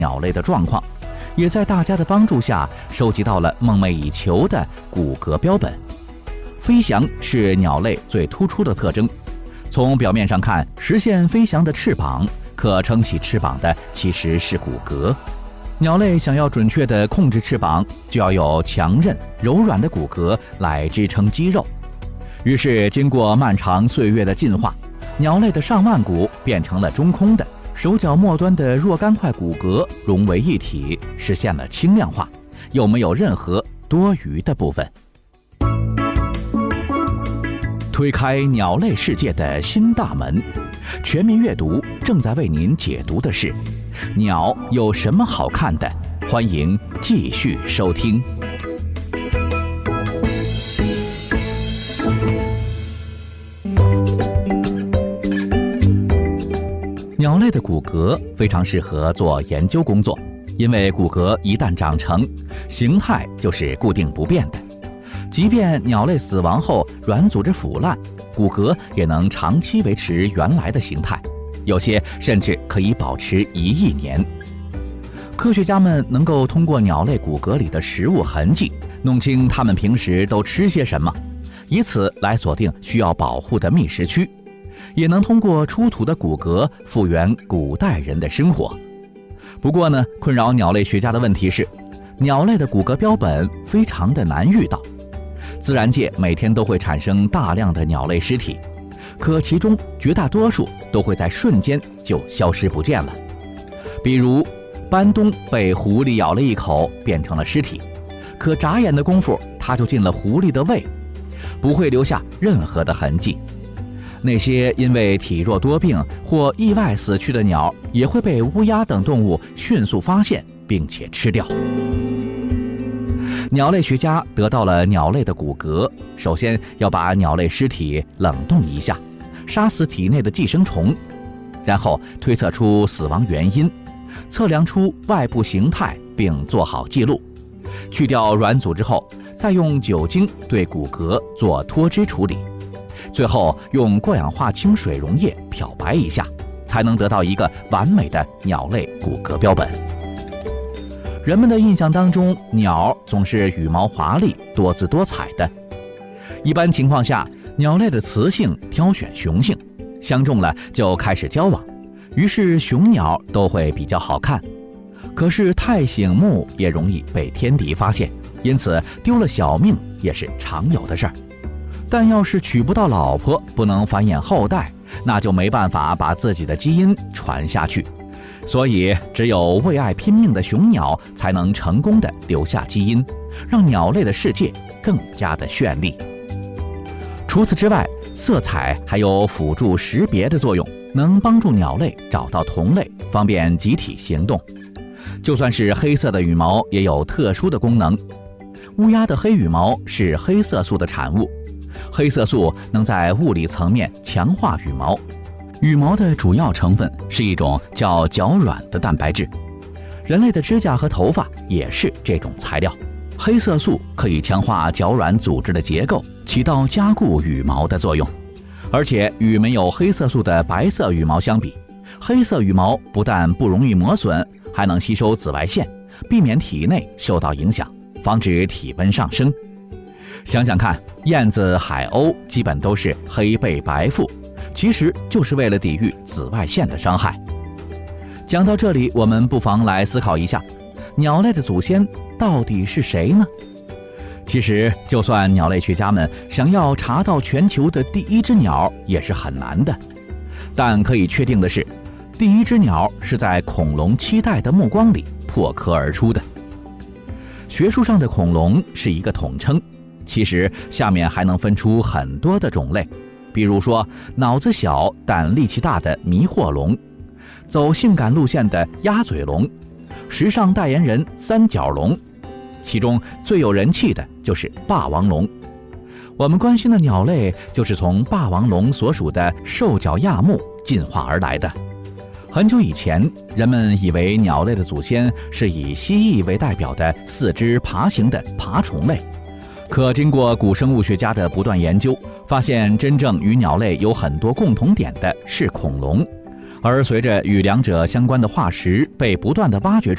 鸟类的状况，也在大家的帮助下收集到了梦寐以求的骨骼标本。飞翔是鸟类最突出的特征，从表面上看，实现飞翔的翅膀，可撑起翅膀的其实是骨骼。鸟类想要准确地控制翅膀，就要有强韧、柔软的骨骼来支撑肌肉。于是，经过漫长岁月的进化，鸟类的上腕骨变成了中空的，手脚末端的若干块骨骼融为一体，实现了轻量化，又没有任何多余的部分。推开鸟类世界的新大门，全民阅读正在为您解读的是：鸟有什么好看的？欢迎继续收听。鸟类的骨骼非常适合做研究工作，因为骨骼一旦长成，形态就是固定不变的。即便鸟类死亡后软组织腐烂，骨骼也能长期维持原来的形态，有些甚至可以保持1亿年。科学家们能够通过鸟类骨骼里的食物痕迹，弄清它们平时都吃些什么，以此来锁定需要保护的觅食区，也能通过出土的骨骼复原古代人的生活。不过呢，困扰鸟类学家的问题是，鸟类的骨骼标本非常的难遇到。自然界每天都会产生大量的鸟类尸体，可其中绝大多数都会在瞬间就消失不见了。比如斑冬被狐狸咬了一口变成了尸体，可眨眼的功夫它就进了狐狸的胃，不会留下任何的痕迹。那些因为体弱多病或意外死去的鸟，也会被乌鸦等动物迅速发现并且吃掉。鸟类学家得到了鸟类的骨骼，首先要把鸟类尸体冷冻一下，杀死体内的寄生虫，然后推测出死亡原因，测量出外部形态并做好记录。去掉软组织后，再用酒精对骨骼做脱脂处理，最后用过氧化氢水溶液漂白一下，才能得到一个完美的鸟类骨骼标本。人们的印象当中，鸟总是羽毛华丽、多姿多彩的。一般情况下，鸟类的雌性挑选雄性，相中了就开始交往，于是雄鸟都会比较好看。可是太醒目也容易被天敌发现，因此丢了小命也是常有的事儿。但要是娶不到老婆，不能繁衍后代，那就没办法把自己的基因传下去。所以只有为爱拼命的雄鸟才能成功地留下基因，让鸟类的世界更加的绚丽。除此之外，色彩还有辅助识别的作用，能帮助鸟类找到同类，方便集体行动。就算是黑色的羽毛也有特殊的功能。乌鸦的黑羽毛是黑色素的产物，黑色素能在物理层面强化羽毛。羽毛的主要成分是一种叫角软的蛋白质，人类的指甲和头发也是这种材料。黑色素可以强化角软组织的结构，起到加固羽毛的作用。而且与没有黑色素的白色羽毛相比，黑色羽毛不但不容易磨损，还能吸收紫外线，避免体内受到影响，防止体温上升。想想看，燕子、海鸥基本都是黑背白腹，其实就是为了抵御紫外线的伤害。讲到这里，我们不妨来思考一下，鸟类的祖先到底是谁呢？其实，就算鸟类学家们想要查到全球的第一只鸟，也是很难的。但可以确定的是，第一只鸟是在恐龙期待的目光里破壳而出的。学术上的恐龙是一个统称，其实下面还能分出很多的种类，比如说脑子小但力气大的迷惑龙，走性感路线的鸭嘴龙，时尚代言人三角龙，其中最有人气的就是霸王龙。我们关心的鸟类就是从霸王龙所属的兽脚亚目进化而来的。很久以前，人们以为鸟类的祖先是以蜥蜴为代表的四肢爬行的爬虫类，可经过古生物学家的不断研究，发现真正与鸟类有很多共同点的是恐龙。而随着与两者相关的化石被不断的挖掘出